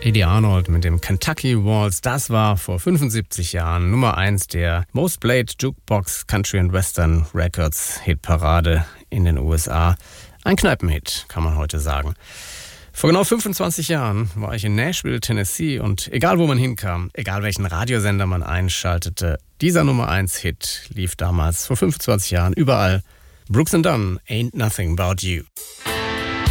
Eddie Arnold mit dem Kentucky Waltz, das war vor 75 Jahren Nummer 1 der Most Played Jukebox Country and Western Records Hitparade in den USA. Ein Kneipenhit, kann man heute sagen. Vor genau 25 Jahren war ich in Nashville, Tennessee und egal wo man hinkam, egal welchen Radiosender man einschaltete, dieser Nummer 1 Hit lief damals vor 25 Jahren überall. Brooks and Dunn, Ain't Nothing About You.